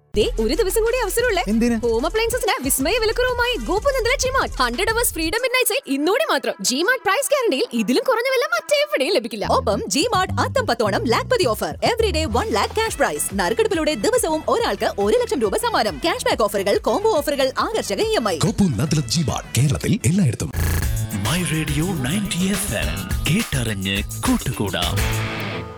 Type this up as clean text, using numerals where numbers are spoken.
ഒരു ദിവസം കൂടി അവസരമുള്ളേ. ഹോം അപ്ലയൻസസിന് വിസ്മയ വിലക്കുറവുമായി ഗോപുനന്ദല G-Mart 100 hours freedom midnight sale ഇന്നോടെ മാത്രം. ജിമാർട്ട് പ്രൈസ് ഗ്യാരണ്ടിയിൽ ഇതിലും കുറഞ്ഞ വില മറ്റെവിടെയും ലഭിക്കില്ല. ഒപ്പം ജിമാർട്ട് അത്തം 10 Lakhpati offer. Everyday 1 lakh cash prize. നറുക്കെടുപ്പിലൂടെ ദിവസവും ഒരാൾക്ക് 1 ലക്ഷം രൂപ സമ്മാനം. ക്യാഷ് ബാക്ക് ഓഫറുകൾ, കോംബോ ഓഫറുകൾ, ആകർഷക EMI. ഗോപുനന്ദല ജിമാർട്ട് കേരളത്തിൽ എല്ലായിടത്തും. മൈ റേഡിയോ 90 FM കേട്ടറിഞ്ഞ് കൂട്ടുകൂടാം.